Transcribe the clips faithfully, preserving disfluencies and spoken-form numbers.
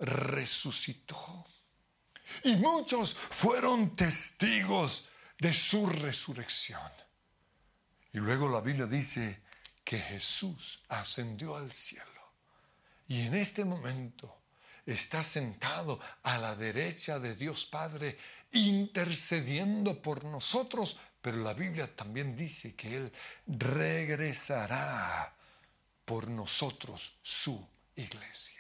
resucitó. Y muchos fueron testigos de su resurrección. Y luego la Biblia dice que Jesús ascendió al cielo. Y en este momento está sentado a la derecha de Dios Padre, intercediendo por nosotros. Pero la Biblia también dice que Él regresará por nosotros, su iglesia.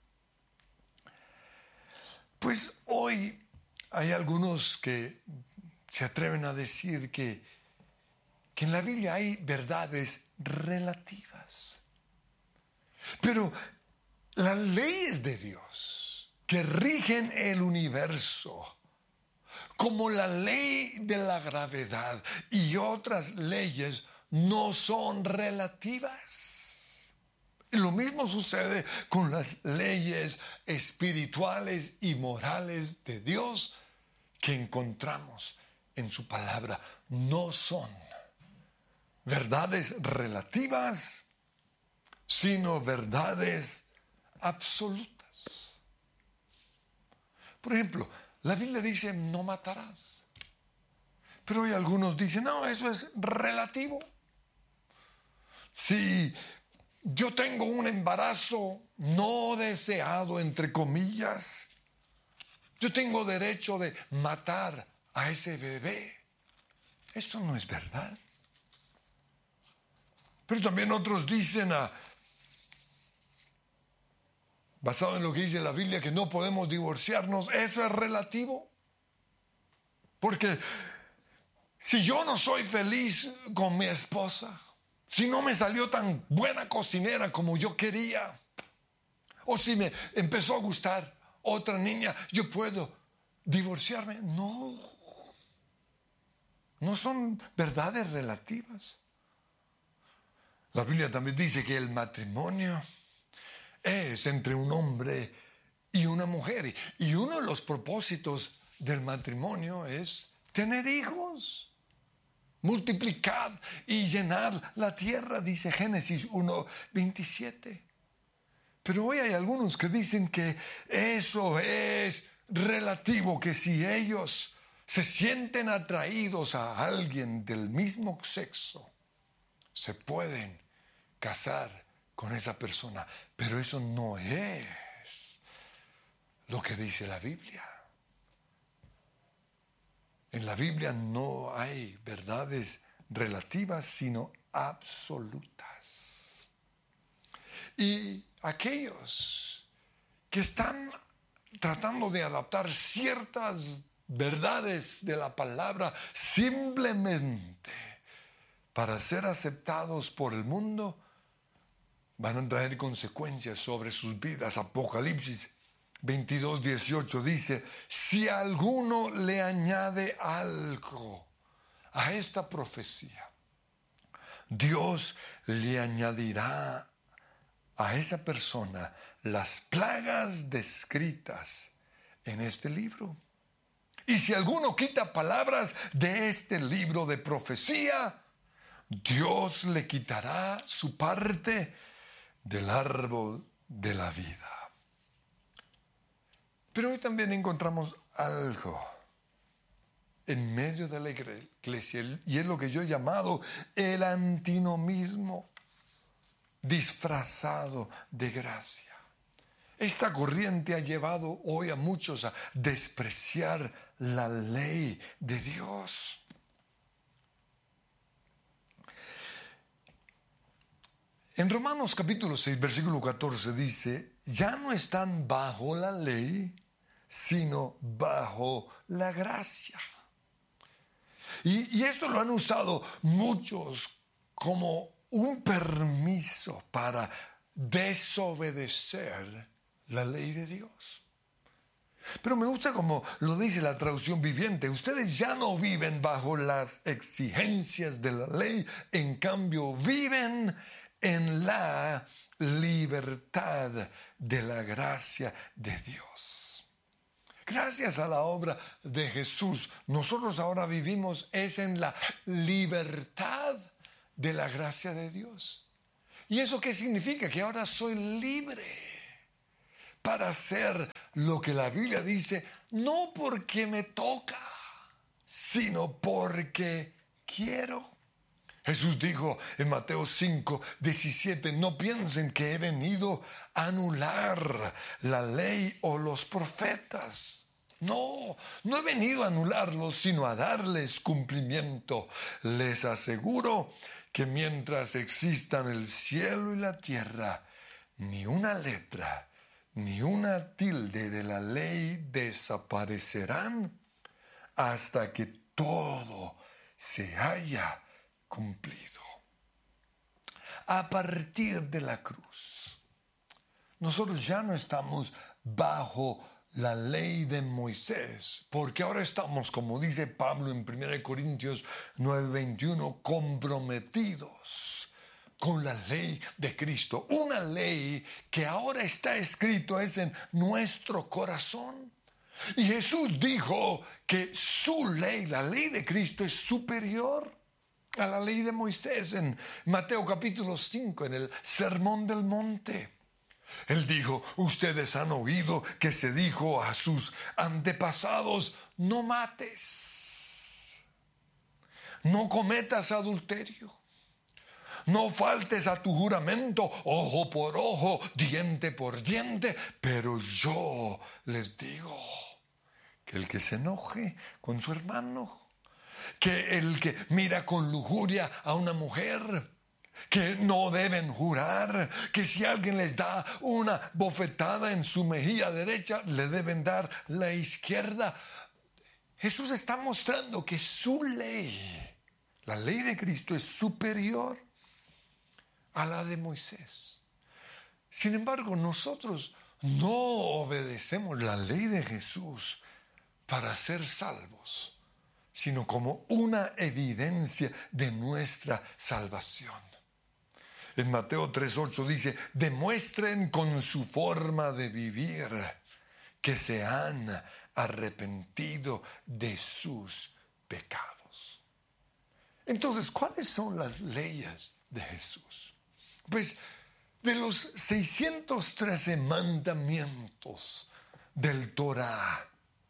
Pues hoy hay algunos que se atreven a decir que, que en la Biblia hay verdades relativas. Pero las leyes de Dios que rigen el universo, como la ley de la gravedad y otras leyes, no son relativas. Y lo mismo sucede con las leyes espirituales y morales de Dios que encontramos en su palabra. No son verdades relativas, sino verdades absolutas. Por ejemplo, la Biblia dice no matarás. Pero hoy algunos dicen, no, eso es relativo. Si yo tengo un embarazo no deseado, entre comillas, yo tengo derecho de matar a ese bebé. Eso no es verdad. Pero también otros dicen, ah, basado en lo que dice la Biblia, que no podemos divorciarnos. Eso es relativo. Porque si yo no soy feliz con mi esposa, si no me salió tan buena cocinera como yo quería, o si me empezó a gustar otra niña, yo puedo divorciarme. No, no son verdades relativas. La Biblia también dice que el matrimonio es entre un hombre y una mujer. Y uno de los propósitos del matrimonio es tener hijos. Multiplicad y llenad la tierra, dice Génesis uno veintisiete. Pero hoy hay algunos que dicen que eso es relativo, que si ellos se sienten atraídos a alguien del mismo sexo, se pueden casar con esa persona. Pero eso no es lo que dice la Biblia. En la Biblia no hay verdades relativas, sino absolutas. Y aquellos que están tratando de adaptar ciertas verdades de la palabra simplemente para ser aceptados por el mundo, van a traer consecuencias sobre sus vidas. Apocalipsis veintidós dieciocho dice, si alguno le añade algo a esta profecía, Dios le añadirá a esa persona las plagas descritas en este libro. Y si alguno quita palabras de este libro de profecía, Dios le quitará su parte del árbol de la vida. Pero hoy también encontramos algo en medio de la iglesia, y es lo que yo he llamado el antinomismo disfrazado de gracia. Esta corriente ha llevado hoy a muchos a despreciar la ley de Dios. En Romanos capítulo seis, versículo catorce dice, ya no están bajo la ley, sino bajo la gracia. Y, y esto lo han usado muchos como un permiso para desobedecer la ley de Dios. Pero me gusta como lo dice la traducción viviente. Ustedes ya no viven bajo las exigencias de la ley, en cambio viven en la libertad de la gracia de Dios. Gracias a la obra de Jesús, nosotros ahora vivimos es en la libertad de la gracia de Dios. ¿Y eso qué significa? Que ahora soy libre para hacer lo que la Biblia dice, no porque me toca, sino porque quiero. Jesús dijo en Mateo cinco, diecisiete, no piensen que he venido a anular la ley o los profetas. No, no he venido a anularlos, sino a darles cumplimiento. Les aseguro que mientras existan el cielo y la tierra, ni una letra, ni una tilde de la ley desaparecerán hasta que todo se haya cumplido. A partir de la cruz, nosotros ya no estamos bajo la ley de Moisés, porque ahora estamos, como dice Pablo en primera Corintios nueve veintiuno, comprometidos con la ley de Cristo. Una ley que ahora está escrito es en nuestro corazón. Y Jesús dijo que su ley, la ley de Cristo, es superior a la ley de Moisés en Mateo capítulo cinco, en el Sermón del Monte. Él dijo, ustedes han oído que se dijo a sus antepasados, no mates, no cometas adulterio, no faltes a tu juramento, ojo por ojo, diente por diente, pero yo les digo que el que se enoje con su hermano, que el que mira con lujuria a una mujer, que no deben jurar, que si alguien les da una bofetada en su mejilla derecha, le deben dar la izquierda. Jesús está mostrando que su ley, la ley de Cristo, es superior a la de Moisés. Sin embargo, nosotros no obedecemos la ley de Jesús para ser salvos, sino como una evidencia de nuestra salvación. En Mateo tres ocho dice, demuestren con su forma de vivir que se han arrepentido de sus pecados. Entonces, ¿cuáles son las leyes de Jesús? Pues de los seiscientos trece mandamientos del Torah,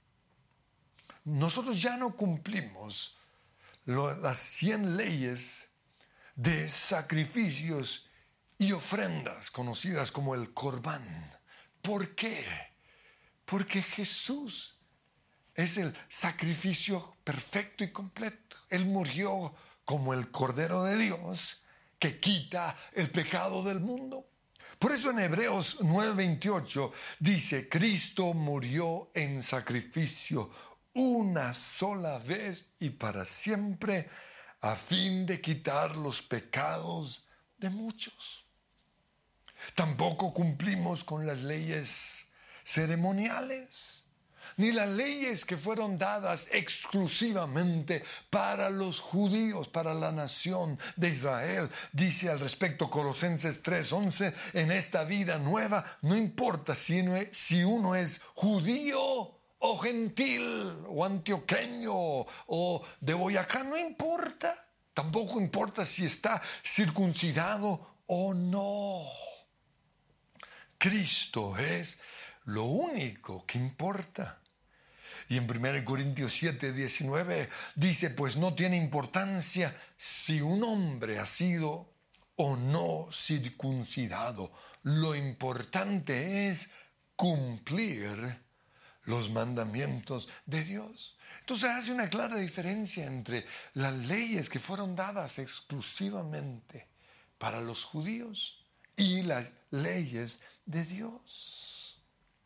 nosotros ya no cumplimos lo, las cien leyes de sacrificios y ofrendas conocidas como el Corbán. ¿Por qué? Porque Jesús es el sacrificio perfecto y completo. Él murió como el Cordero de Dios que quita el pecado del mundo. Por eso en Hebreos nueve veintiocho dice, Cristo murió en sacrificio una sola vez y para siempre, a fin de quitar los pecados de muchos. Tampoco cumplimos con las leyes ceremoniales, ni las leyes que fueron dadas exclusivamente para los judíos, para la nación de Israel. Dice al respecto Colosenses tres once, en esta vida nueva no importa si uno es, si uno es judío o gentil, o antioqueño, o de Boyacá, no importa. Tampoco importa si está circuncidado o no. Cristo es lo único que importa. Y en primera Corintios siete diecinueve dice, pues no tiene importancia si un hombre ha sido o no circuncidado. Lo importante es cumplir los mandamientos de Dios. Entonces hace una clara diferencia entre las leyes que fueron dadas exclusivamente para los judíos y las leyes de Dios.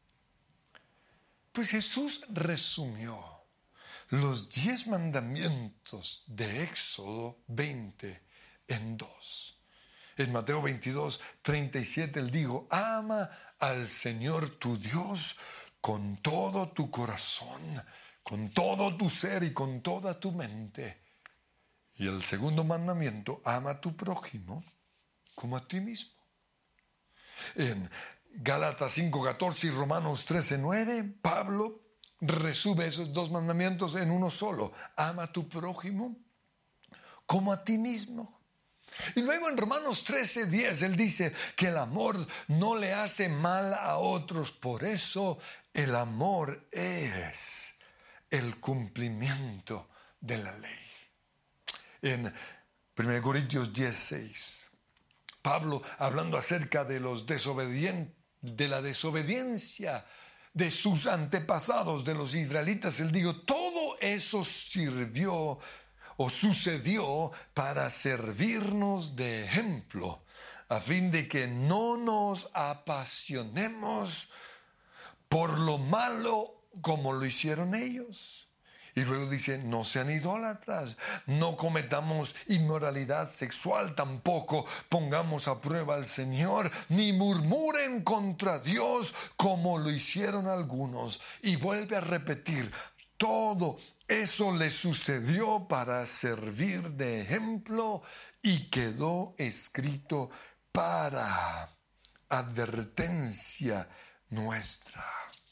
Pues Jesús resumió los diez mandamientos de Éxodo veinte en dos. En Mateo veintidós treinta y siete él dijo, ama al Señor tu Dios con todo tu corazón, con todo tu ser y con toda tu mente. Y el segundo mandamiento, ama a tu prójimo como a ti mismo. En Gálatas cinco catorce y Romanos trece nueve, Pablo resume esos dos mandamientos en uno solo. Ama a tu prójimo como a ti mismo. Y luego en Romanos trece diez él dice que el amor no le hace mal a otros. Por eso el amor es el cumplimiento de la ley. En primera Corintios diez seis, Pablo, hablando acerca de los desobedientes, de la desobediencia de sus antepasados, de los israelitas, él dijo, todo eso sirvió o sucedió para servirnos de ejemplo, a fin de que no nos apasionemos por lo malo como lo hicieron ellos. Y luego dice, no sean idólatras, no cometamos inmoralidad sexual, tampoco pongamos a prueba al Señor, ni murmuren contra Dios como lo hicieron algunos. Y vuelve a repetir, todo eso le sucedió para servir de ejemplo y quedó escrito para advertencia nuestra.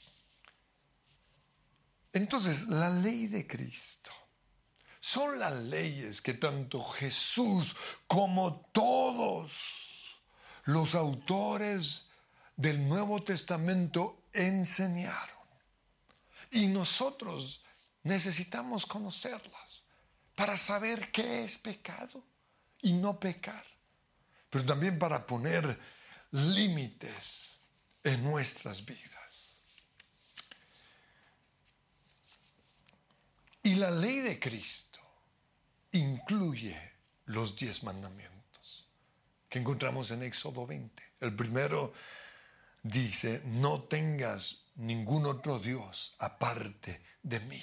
Entonces, la ley de Cristo son las leyes que tanto Jesús como todos los autores del Nuevo Testamento enseñaron. Y nosotros necesitamos conocerlas para saber qué es pecado y no pecar, pero también para poner límites en nuestras vidas. Y la ley de Cristo incluye los diez mandamientos que encontramos en Éxodo veinte. El primero dice, no tengas ningún otro Dios aparte de mí.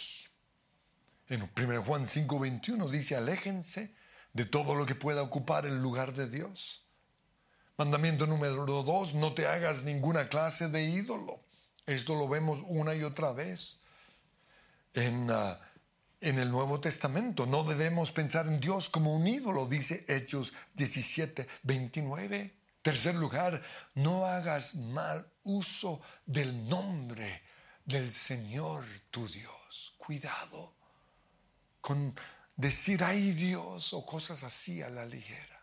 En primera Juan cinco veintiuno dice, aléjense de todo lo que pueda ocupar el lugar de Dios. Mandamiento número dos, no te hagas ninguna clase de ídolo. Esto lo vemos una y otra vez en... Uh, En el Nuevo Testamento. No debemos pensar en Dios como un ídolo, dice Hechos diecisiete veintinueve. Tercer lugar, no hagas mal uso del nombre del Señor tu Dios. Cuidado con decir ay Dios o cosas así a la ligera.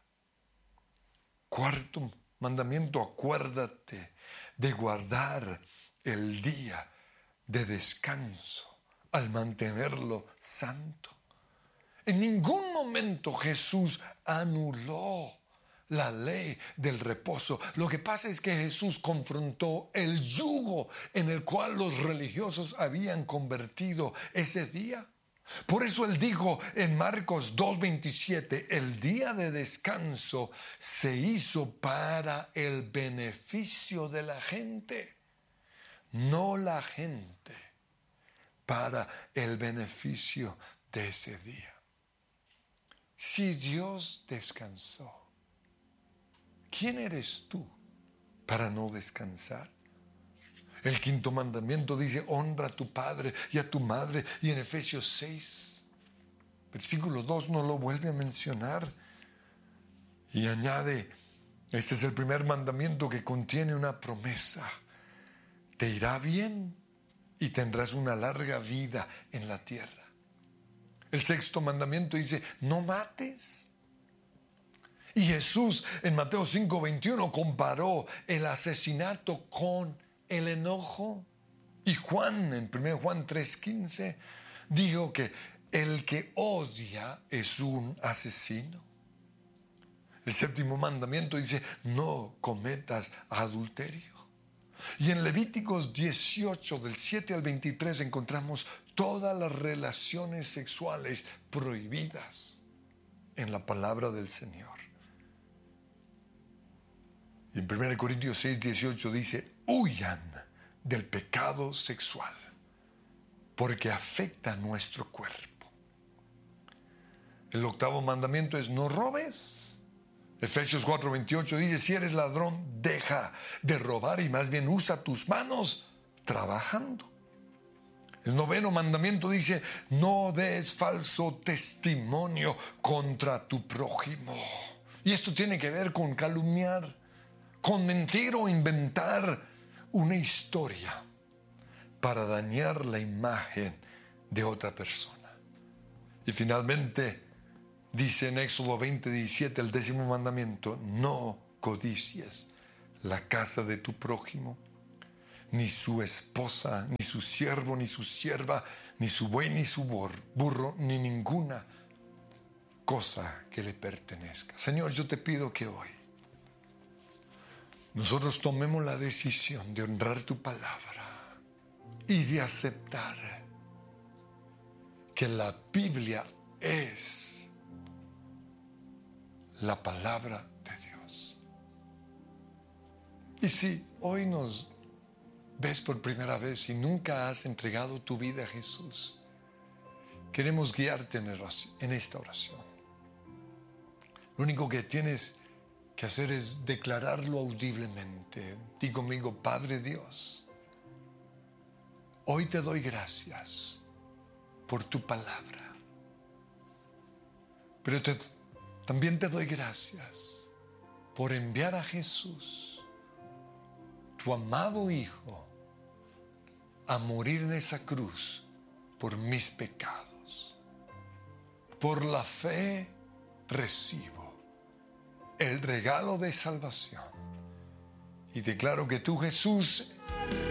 Cuarto mandamiento, acuérdate de guardar el día de descanso al mantenerlo santo. En ningún momento Jesús anuló la ley del reposo. Lo que pasa es que Jesús confrontó el yugo en el cual los religiosos habían convertido ese día. Por eso él dijo en Marcos dos veintisiete, el día de descanso se hizo para el beneficio de la gente, no la gente para el beneficio de ese día. Si Dios descansó, ¿quién eres tú para no descansar? El quinto mandamiento dice, honra a tu padre y a tu madre. Y en Efesios seis, versículo dos, no lo vuelve a mencionar. Y añade, este es el primer mandamiento que contiene una promesa. Te irá bien y tendrás una larga vida en la tierra. El sexto mandamiento dice, no mates. Y Jesús en Mateo cinco veintiuno comparó el asesinato con el enojo. Y Juan, en primera Juan tres quince, dijo que el que odia es un asesino. El séptimo mandamiento dice, no cometas adulterio. Y en Levíticos dieciocho, del siete al veintitrés, encontramos todas las relaciones sexuales prohibidas en la palabra del Señor. Y en primera Corintios seis dieciocho dice, huyan del pecado sexual, porque afecta a nuestro cuerpo. El octavo mandamiento es, no robes. Efesios cuatro veintiocho dice, si eres ladrón, deja de robar y más bien usa tus manos trabajando. El noveno mandamiento dice, no des falso testimonio contra tu prójimo. Y esto tiene que ver con calumniar, con mentir o inventar una historia para dañar la imagen de otra persona. Y finalmente, Dice en Éxodo veinte, diecisiete, el décimo mandamiento: no codicies la casa de tu prójimo, ni su esposa, ni su siervo, ni su sierva, ni su buey, ni su burro, ni ninguna cosa que le pertenezca. Señor, yo te pido que hoy nosotros tomemos la decisión de honrar tu palabra y de aceptar que la Biblia es la palabra de Dios. Y si hoy nos ves por primera vez y nunca has entregado tu vida a Jesús, queremos guiarte en esta oración. Lo único que tienes que hacer es declararlo audiblemente. Di conmigo: Padre Dios, hoy te doy gracias por tu palabra, pero te, también te doy gracias por enviar a Jesús, tu amado Hijo, a morir en esa cruz por mis pecados. Por la fe recibo el regalo de salvación y declaro que tú, Jesús,